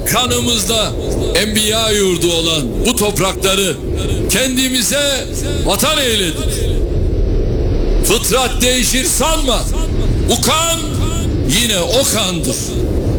kanımızda enbiya yurdu olan bu toprakları kendimize vatan eyledik. Fıtrat değişir sanma. Bu kan yine o kandır.